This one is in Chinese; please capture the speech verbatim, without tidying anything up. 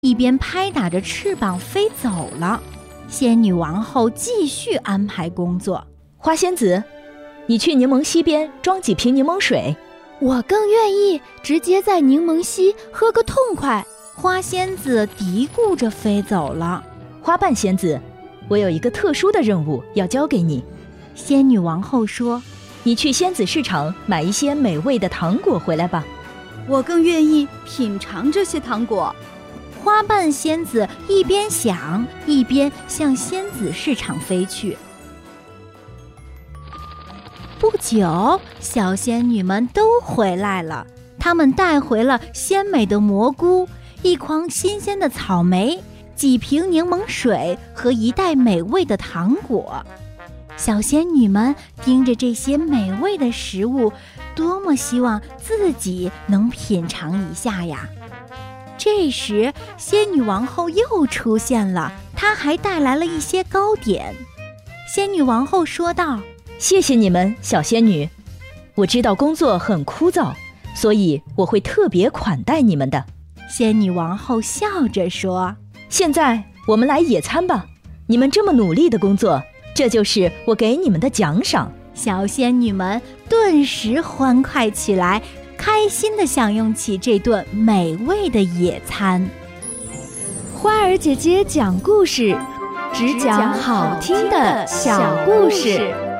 一边拍打着翅膀飞走了。仙女王后继续安排工作。 花仙子，你去柠檬溪边装几瓶柠檬水。 我更愿意直接在柠檬溪喝个痛快。 花仙子嘀咕着飞走了。 花瓣仙子，我有一个特殊的任务要交给你。 仙女王后说， 你去仙子市场买一些美味的糖果回来吧。 我更愿意品尝这些糖果。 花瓣仙子一边想，一边向仙子市场飞去。不久，小仙女们都回来了，她们带回了鲜美的蘑菇、一筐新鲜的草莓、几瓶柠檬水和一袋美味的糖果。小仙女们盯着这些美味的食物，多么希望自己能品尝一下呀！这时，仙女王后又出现了，她还带来了一些糕点。仙女王后说道：“ 谢谢你们，小仙女。我知道工作很枯燥，所以我会特别款待你们的。” 仙女王后笑着说：“ 现在我们来野餐吧！你们这么努力的工作，这就是我给你们的奖赏。” 小仙女们顿时欢快起来，开心地享用起这顿美味的野餐。 花儿姐姐讲故事，只讲好听的小故事。